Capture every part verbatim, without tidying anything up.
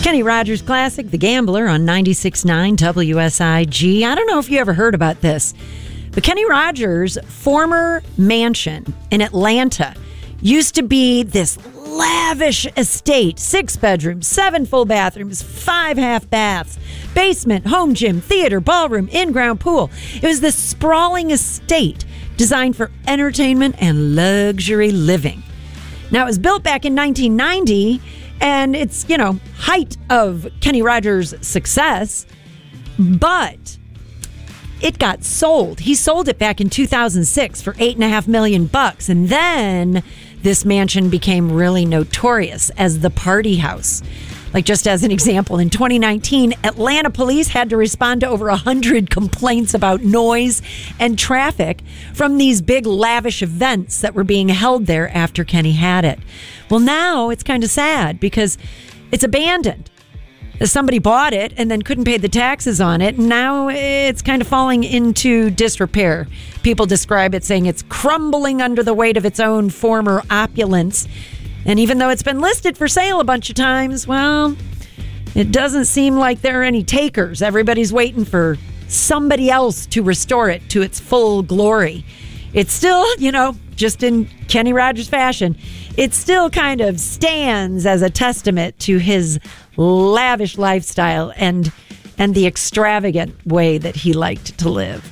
Kenny Rogers Classic, The Gambler on ninety-six point nine W S I G. I don't know if you ever heard about this, but Kenny Rogers' former mansion in Atlanta used to be this lavish estate. Six bedrooms, seven full bathrooms, five half baths, basement, home gym, theater, ballroom, in-ground pool. It was this sprawling estate designed for entertainment and luxury living. Now, it was built back in nineteen ninety, and it's, you know, height of Kenny Rogers' success, but it got sold. He sold it back in two thousand six for eight and a half million bucks, and then this mansion became really notorious as the party house. Like, just as an example, in twenty nineteen, Atlanta police had to respond to over one hundred complaints about noise and traffic from these big lavish events that were being held there after Kenny had it. Well, now it's kind of sad because it's abandoned. Somebody bought it and then couldn't pay the taxes on it. And now it's kind of falling into disrepair. People describe it saying it's crumbling under the weight of its own former opulence. And even though it's been listed for sale a bunch of times, well, it doesn't seem like there are any takers. Everybody's waiting for somebody else to restore it to its full glory. It's still, you know, just in Kenny Rogers fashion, it still kind of stands as a testament to his lavish lifestyle and and the extravagant way that he liked to live.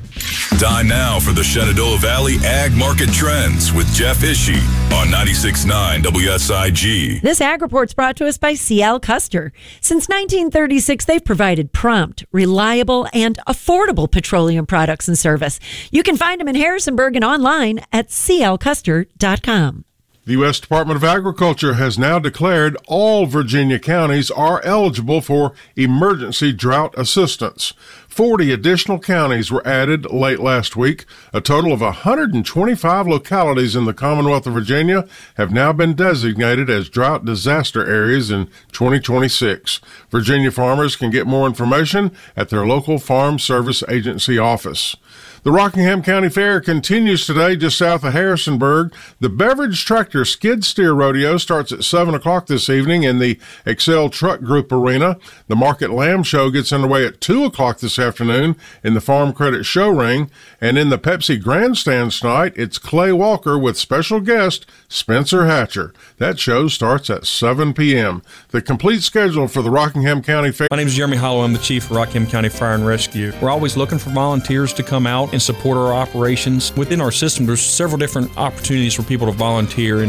Time now for the Shenandoah Valley Ag Market Trends with Jeff Ishii on ninety-six point nine W S I G. This Ag Report's brought to us by C L Custer. Since nineteen thirty-six, they've provided prompt, reliable, and affordable petroleum products and service. You can find them in Harrisonburg and online at c l custer dot com. The U S Department of Agriculture has now declared all Virginia counties are eligible for emergency drought assistance. forty additional counties were added late last week. A total of one hundred twenty-five localities in the Commonwealth of Virginia have now been designated as drought disaster areas in twenty twenty-six. Virginia farmers can get more information at their local Farm Service Agency office. The Rockingham County Fair continues today just south of Harrisonburg. The Beverage Tractor Skid Steer Rodeo starts at seven o'clock this evening in the Excel Truck Group Arena. The Market Lamb Show gets underway at two o'clock this afternoon in the Farm Credit Show Ring. And in the Pepsi Grandstands tonight, it's Clay Walker with special guest Spencer Hatcher. That show starts at seven p.m. The complete schedule for the Rockingham County Fair. My name is Jeremy Hollow. I'm the Chief of Rockingham County Fire and Rescue. We're always looking for volunteers to come out and support our operations. Within our system, there's several different opportunities for people to volunteer. And